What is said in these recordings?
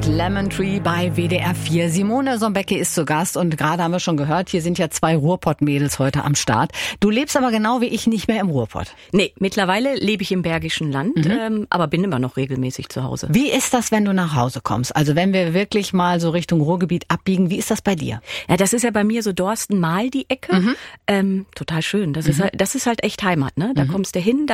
Lemon Tree bei WDR 4. Simone Sombecki ist zu Gast und gerade haben wir schon gehört, hier sind ja 2 Ruhrpott-Mädels heute am Start. Du lebst aber genau wie ich nicht mehr im Ruhrpott. Nee, mittlerweile lebe ich im Bergischen Land, aber bin immer noch regelmäßig zu Hause. Wie ist das, wenn du nach Hause kommst? Also wenn wir wirklich mal so Richtung Ruhrgebiet abbiegen, wie ist das bei dir? Ja, das ist ja bei mir so Dorsten-Mahl die Ecke. Total schön. Das ist halt echt Heimat, ne? Da kommst du hin,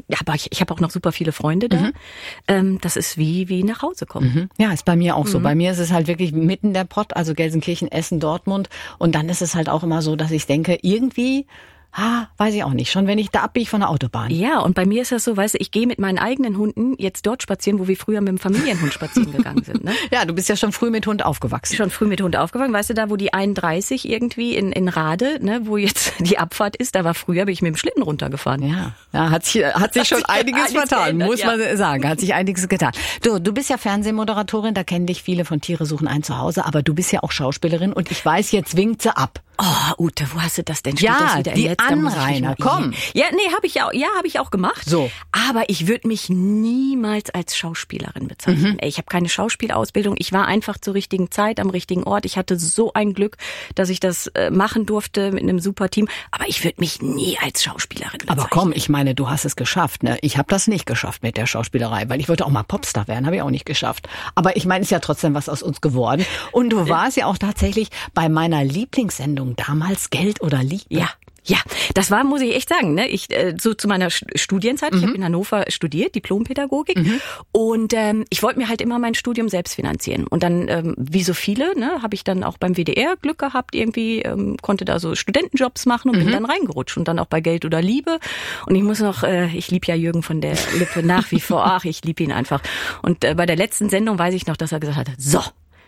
ich habe auch noch super viele Freunde da. Das ist wie nach Hause kommen. Ja, ist bei mir auch so. Bei mir ist es halt wirklich mitten der Pott, also Gelsenkirchen, Essen, Dortmund. Und dann ist es halt auch immer so, dass ich denke, irgendwie, weiß ich auch nicht, schon wenn ich da abbiege von der Autobahn. Ja, und bei mir ist das so, weißt du, ich gehe mit meinen eigenen Hunden jetzt dort spazieren, wo wir früher mit dem Familienhund spazieren gegangen sind. Ne? Ja, du bist ja schon früh mit Hund aufgewachsen. Weißt du, da wo die 31 irgendwie in Rade, ne, wo jetzt die Abfahrt ist, da war früher, bin ich mit dem Schlitten runtergefahren. Ja, hat sich schon einiges vertan, geändert, muss man sagen. Hat sich einiges getan. Du bist ja Fernsehmoderatorin, da kennen dich viele von Tiere suchen ein Zuhause, aber du bist ja auch Schauspielerin und ich weiß, jetzt winkt sie ab. Oh, Ute, wo hast du das denn? Ja, die Anrainer, komm. Ja, nee, habe ich auch gemacht. So. Aber ich würde mich niemals als Schauspielerin bezeichnen. Ich habe keine Schauspielausbildung. Ich war einfach zur richtigen Zeit am richtigen Ort. Ich hatte so ein Glück, dass ich das machen durfte mit einem super Team. Aber ich würde mich nie als Schauspielerin bezeichnen. Aber komm, ich meine, du hast es geschafft, ne? Ich habe das nicht geschafft mit der Schauspielerei, weil ich wollte auch mal Popstar werden, habe ich auch nicht geschafft. Aber ich meine, ist ja trotzdem was aus uns geworden. Und du warst ja auch tatsächlich bei meiner Lieblingssendung damals Geld oder Liebe. Ja, das war, muss ich echt sagen, ne? Ich so zu meiner Studienzeit, ich habe in Hannover studiert, Diplompädagogik, und ich wollte mir halt immer mein Studium selbst finanzieren. Und dann, wie so viele, ne, habe ich dann auch beim WDR Glück gehabt, irgendwie konnte da so Studentenjobs machen und bin dann reingerutscht und dann auch bei Geld oder Liebe. Und ich muss noch, ich liebe ja Jürgen von der Lippe nach wie vor, ich liebe ihn einfach. Und bei der letzten Sendung weiß ich noch, dass er gesagt hat, so,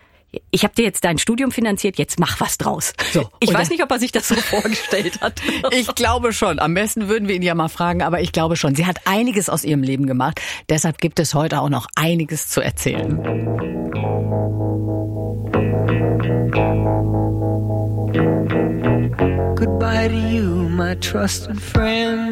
ich habe dir jetzt dein Studium finanziert, jetzt mach was draus. So, ich weiß nicht, ob er sich das so vorgestellt hat. Ich glaube schon. Am besten würden wir ihn ja mal fragen, aber ich glaube schon. Sie hat einiges aus ihrem Leben gemacht. Deshalb gibt es heute auch noch einiges zu erzählen. Goodbye to you, my trusted friend.